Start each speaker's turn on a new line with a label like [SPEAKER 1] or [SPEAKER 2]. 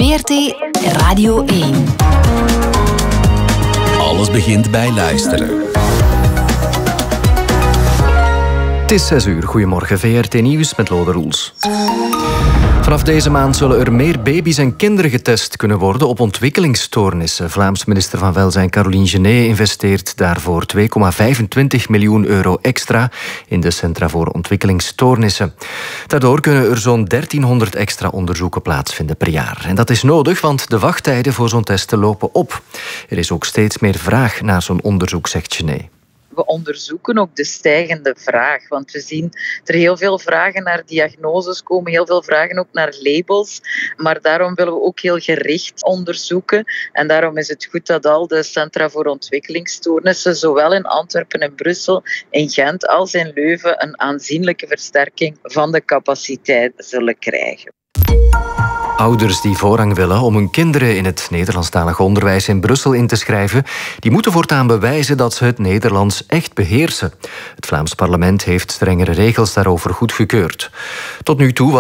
[SPEAKER 1] VRT Radio 1.
[SPEAKER 2] Alles begint bij luisteren.
[SPEAKER 3] Het is 6 uur. Goedemorgen, VRT Nieuws met Lode Roels. Vanaf deze maand zullen er meer baby's en kinderen getest kunnen worden op ontwikkelingsstoornissen. Vlaams minister van Welzijn Caroline Genet investeert daarvoor 2,25 miljoen euro extra in de Centra voor Ontwikkelingsstoornissen. Daardoor kunnen er zo'n 1300 extra onderzoeken plaatsvinden per jaar. En dat is nodig, want de wachttijden voor zo'n testen lopen op. Er is ook steeds meer vraag naar zo'n onderzoek, zegt Genet.
[SPEAKER 4] We onderzoeken ook de stijgende vraag, want we zien er heel veel vragen naar diagnoses komen, heel veel vragen ook naar labels, maar daarom willen we ook heel gericht onderzoeken en daarom is het goed dat al de Centra voor Ontwikkelingsstoornissen, zowel in Antwerpen en Brussel, in Gent als in Leuven, een aanzienlijke versterking van de capaciteit zullen krijgen.
[SPEAKER 3] Ouders die voorrang willen om hun kinderen in het Nederlandstalig onderwijs in Brussel in te schrijven, die moeten voortaan bewijzen dat ze het Nederlands echt beheersen. Het Vlaams parlement heeft strengere regels daarover goedgekeurd. Tot nu toe